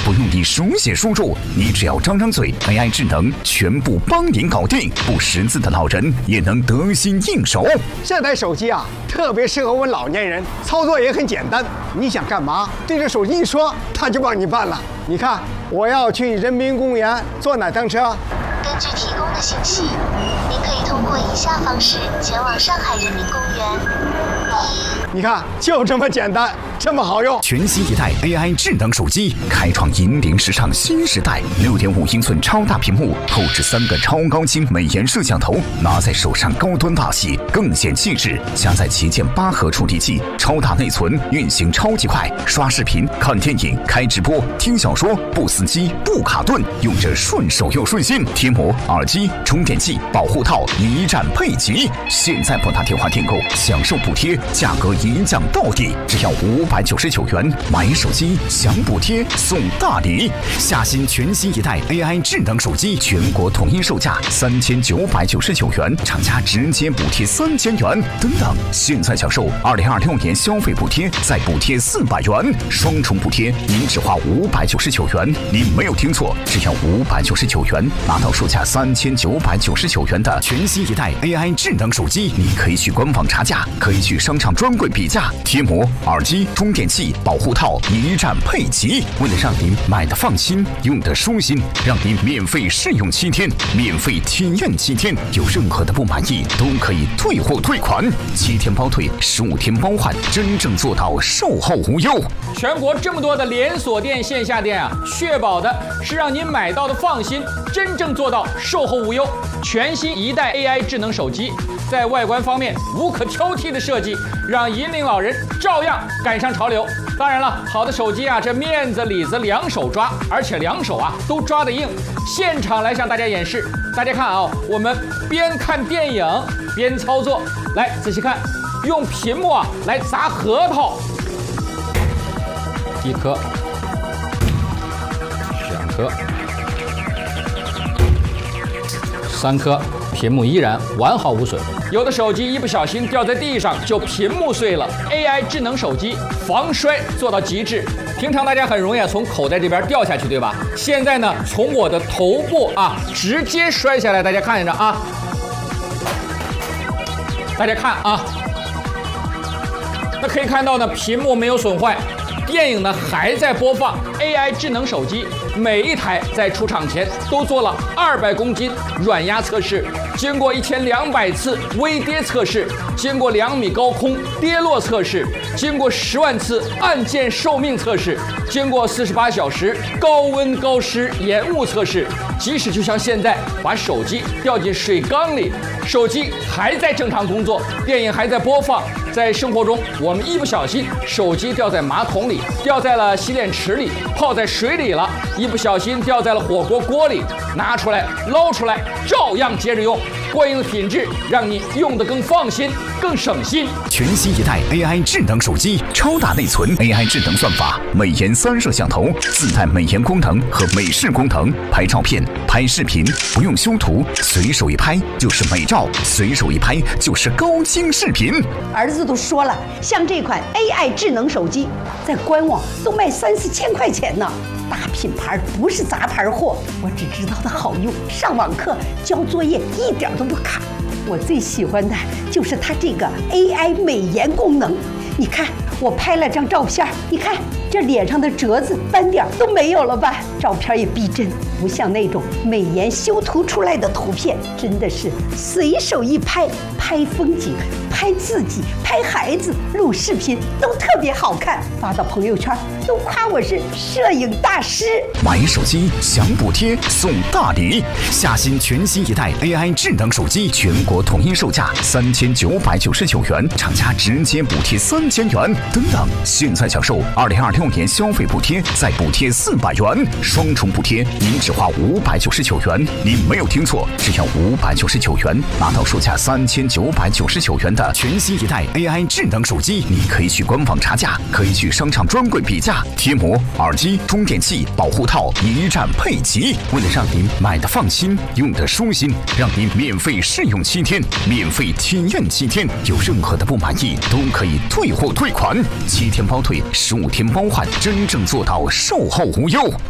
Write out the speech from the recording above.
不用你书写输入，你只要张张嘴 ，AI 智能全部帮您搞定，不识字的老人也能得心应手。 这台手机啊，特别适合我们老年人，操作也很简单。你想干嘛，对着手机一说，它就帮你办了。你看，我要去人民公园坐哪趟车？ 根据提供的信息，您可以通过以下方式前往上海人民公园。 你看，就这么简单，这么好用。 全新一代 AI 智能手机，开创引领时尚新时代。6.5英寸超大屏幕，后置3个超高清美颜摄像头，拿在手上高端大气，更显气质。加载旗舰8核处理器，超大内存，运行超级快，刷视频、看电影、开直播、听小说，不死机、不卡顿，用着顺手又顺心。贴膜、耳机、充电器、保护套一站配齐。现在拨打电话订购，享受补贴，价格一降到底，只要599元，买手机享补贴送大礼。下新全新一代 AI 智能手机，全国统一售价3999元，厂家直接补贴3000元。等等，现在享受2026年消费补贴，再补贴400元，双重补贴，您只花599元。您没有听错，只要599元，拿到售价3999元的全新一代 AI 智能手机。你可以去官网查价，可以去商场专柜比价，贴膜、耳机、充电器、保护套一站配齐。为了让您买的放心，用的舒心，让您免费试用7天，免费体验7天，有任何的不满意都可以退货退款，7天包退，15天包换，真正做到售后无忧。 全国这么多的连锁店、线下店啊，确保的是让您买到的放心，真正做到售后无忧。全新一代 AI 智能手机，在外观方面无可挑剔的设计，让引领老人照样赶上潮流。当然了，好的手机啊，这面子里子两手抓，而且两手啊都抓得硬。现场来向大家演示，大家看啊，我们边看电影边操作，来仔细看，用屏幕啊来砸核桃，1颗、2颗、3颗，屏幕依然完好无损。有的手机一不小心掉在地上就屏幕碎了。AI 智能手机防摔做到极致。平常大家很容易从口袋这边掉下去，对吧？现在呢，从我的头部啊直接摔下来，大家看着啊，大家看啊，那可以看到呢，屏幕没有损坏。电影呢还在播放。AI 智能手机每一台在出厂前都做了200公斤软压测试，经过1200次微跌测试，经过2米高空跌落测试，经过10万次按键寿命测试，经过48小时高温高湿延误测试。即使就像现在把手机掉进水缸里，手机还在正常工作，电影还在播放。在生活中，我们一不小心手机掉在马桶里，掉在了洗脸池里，泡在水里了，一不小心掉在了火锅锅里，拿出来捞出来，照样接着用。过硬的品质让你用得更放心，更省心。 全新一代 AI 智能手机，超大内存 AI 智能算法，美颜3摄像头，自带美颜功能和美视功能，拍照片、拍视频不用修图，随手一拍就是美照，随手一拍就是高清视频。 儿子都说了，像这款 AI 智能手机，在官网都卖3、4千块钱呢。大品牌不是杂牌货，我只知道它好用，上网课交作业一点都不卡。我最喜欢的就是它这个 AI 美颜功能。你看，我拍了张照片，你看这脸上的褶子斑点都没有了吧？照片也逼真，不像那种美颜修图出来的图片，真的是随手一拍，拍风景、拍自己、拍孩子、录视频都特别好看，发到朋友圈都夸我是摄影大师。 买手机享补贴送大礼，下新全新一代 AI 智能手机，全国统一售价3999元，厂家直接补贴3000元。等等，现在享受2026年消费补贴，再补贴400元，双重补贴，您只花599元。您没有听错，只要599元，拿到售价3999元的全新一代 AI 智能手机。你可以去官网查价，可以去商场专柜比价，贴膜、耳机、充电器、保护套一站配齐。为了让您买的放心，用的舒心，让您免费试用7天，免费体验7天，有任何的不满意都可以退货退款，7天包退，15天包换，真正做到售后无忧。